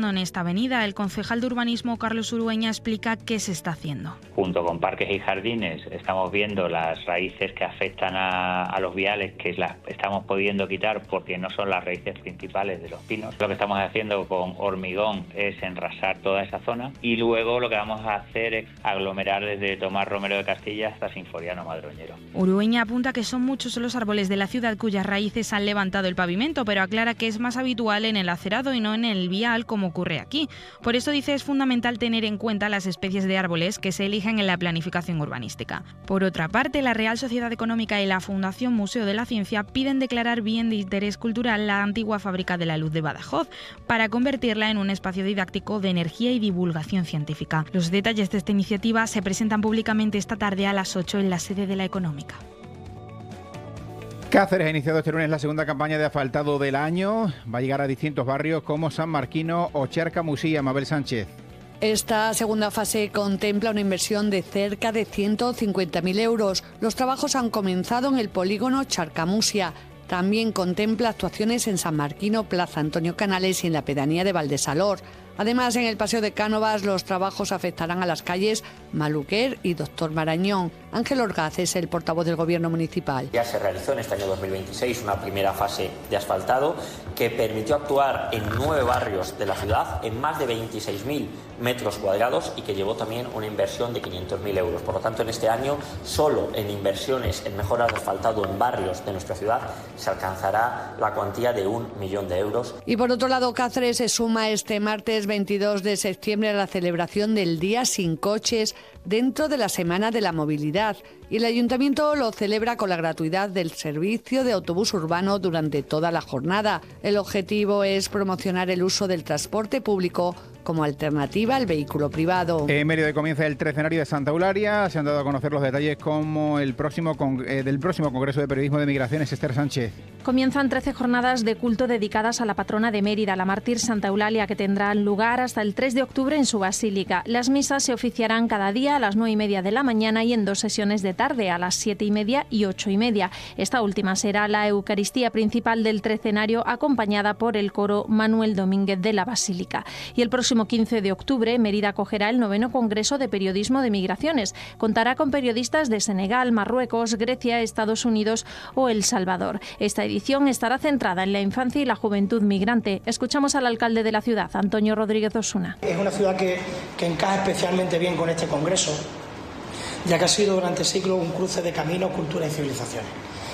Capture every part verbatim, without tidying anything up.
trabajando en esta avenida. El concejal de urbanismo, Carlos Urueña, explica qué se está haciendo. Junto con parques y jardines estamos viendo las raíces que afectan a, a los viales, que las estamos pudiendo quitar porque no son las raíces principales de los pinos. Lo que estamos haciendo con hormigón es enrasar toda esa zona y luego lo que vamos a hacer es aglomerar desde Tomás Romero de Castilla hasta Sinforiano Madroñero. Urueña apunta que son muchos los árboles de la ciudad cuyas raíces han levantado el pavimento, pero aclara que es más habitual en el acerado y no en el vial como ocurre aquí. Por eso dice es fundamental tener en cuenta las especies de árboles que se eligen en la planificación urbanística. Por otra parte, la Real Sociedad Económica y la Fundación Museo de la Ciencia piden declarar bien de interés cultural la antigua Fábrica de la Luz de Badajoz para convertirla en un espacio didáctico de energía y divulgación científica. Los detalles de esta iniciativa se presentan públicamente esta tarde a las ocho en la sede de la Económica. Cáceres ha iniciado este lunes la segunda campaña de asfaltado del año. Va a llegar a distintos barrios como San Marquino o Charca-Musía. Mabel Sánchez. Esta segunda fase contempla una inversión de cerca de ciento cincuenta mil euros. Los trabajos han comenzado en el polígono Charca-Musía. También contempla actuaciones en San Marquino, Plaza Antonio Canales y en la pedanía de Valdesalor. Además, en el Paseo de Cánovas los trabajos afectarán a las calles Maluquer y Doctor Marañón. Ángel Orgaz es el portavoz del Gobierno municipal. Ya se realizó en este año dos mil veintiséis una primera fase de asfaltado que permitió actuar en nueve barrios de la ciudad en más de veintiséis mil metros cuadrados y que llevó también una inversión de quinientos mil euros. Por lo tanto, en este año, solo en inversiones en mejoras de asfaltado en barrios de nuestra ciudad se alcanzará la cuantía de un millón de euros. Y por otro lado, Cáceres se suma este martes veintidós de septiembre a la celebración del Día Sin Coches dentro de la Semana de la Movilidad. Y el Ayuntamiento lo celebra con la gratuidad del servicio de autobús urbano durante toda la jornada. El objetivo es promocionar el uso del transporte público como alternativa al vehículo privado. En Mérida comienza el trecenario de Santa Eulalia. Se han dado a conocer los detalles como el próximo con, eh, del próximo Congreso de Periodismo de Migraciones. Esther Sánchez. Comienzan trece jornadas de culto dedicadas a la patrona de Mérida, la mártir Santa Eulalia, que tendrán lugar hasta el tres de octubre en su basílica. Las misas se oficiarán cada día a las nueve y media de la mañana y en dos sesiones de tarde, a las siete y media y ocho y media. Esta última será la Eucaristía principal del trecenario, acompañada por el coro Manuel Domínguez de la Basílica. Y el próximo quince de octubre, Mérida acogerá el noveno Congreso de Periodismo de Migraciones. Contará con periodistas de Senegal, Marruecos, Grecia, Estados Unidos o El Salvador. Esta edición estará centrada en la infancia y la juventud migrante. Escuchamos al alcalde de la ciudad, Antonio Rodríguez Osuna. Es una ciudad que, que encaja especialmente bien con este Congreso, ya que ha sido durante siglos un cruce de caminos, culturas y civilizaciones.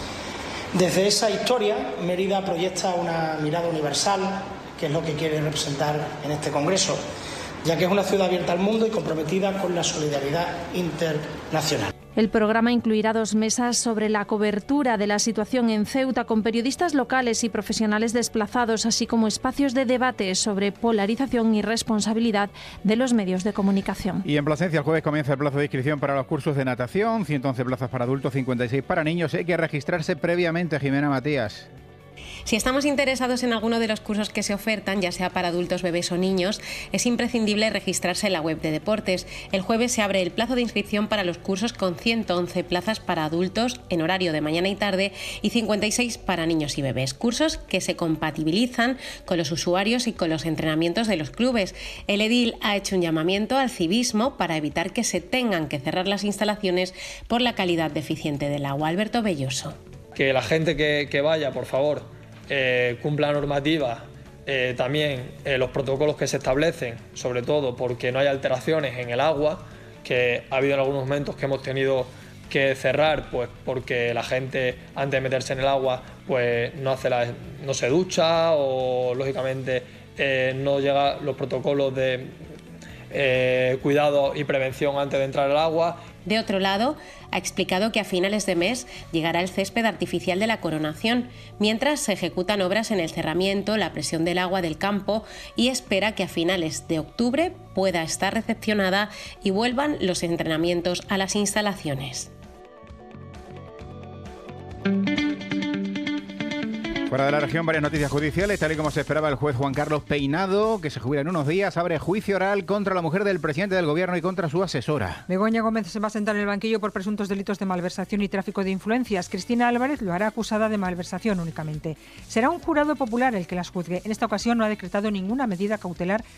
Desde esa historia, Mérida proyecta una mirada universal, que es lo que quiere representar en este Congreso, ya que es una ciudad abierta al mundo y comprometida con la solidaridad internacional. El programa incluirá dos mesas sobre la cobertura de la situación en Ceuta con periodistas locales y profesionales desplazados, así como espacios de debate sobre polarización y responsabilidad de los medios de comunicación. Y en Plasencia el jueves comienza el plazo de inscripción para los cursos de natación, ciento once plazas para adultos, cincuenta y seis para niños. Hay que registrarse previamente, Jimena Matías. Si estamos interesados en alguno de los cursos que se ofertan, ya sea para adultos, bebés o niños, es imprescindible registrarse en la web de deportes. El jueves se abre el plazo de inscripción para los cursos con ciento once plazas para adultos en horario de mañana y tarde y cincuenta y seis para niños y bebés. Cursos que se compatibilizan con los usuarios y con los entrenamientos de los clubes. El edil ha hecho un llamamiento al civismo para evitar que se tengan que cerrar las instalaciones por la calidad deficiente del agua. Alberto Belloso. Que la gente que, que vaya, por favor, eh, cumpla la normativa, eh, también eh, los protocolos que se establecen, sobre todo porque no hay alteraciones en el agua, que ha habido en algunos momentos que hemos tenido que cerrar pues porque la gente antes de meterse en el agua pues no, hace la, no se ducha o lógicamente eh, no llega los protocolos de eh, cuidado y prevención antes de entrar al agua. De otro lado, ha explicado que a finales de mes llegará el césped artificial de la Coronación, mientras se ejecutan obras en el cerramiento, la presión del agua del campo y espera que a finales de octubre pueda estar recepcionada y vuelvan los entrenamientos a las instalaciones. Fuera de la región, varias noticias judiciales. Tal y como se esperaba, el juez Juan Carlos Peinado, que se jubila en unos días, abre juicio oral contra la mujer del presidente del gobierno y contra su asesora. Begoña Gómez se va a sentar en el banquillo por presuntos delitos de malversación y tráfico de influencias. Cristina Álvarez lo hará acusada de malversación únicamente. Será un jurado popular el que las juzgue. En esta ocasión no ha decretado ninguna medida cautelar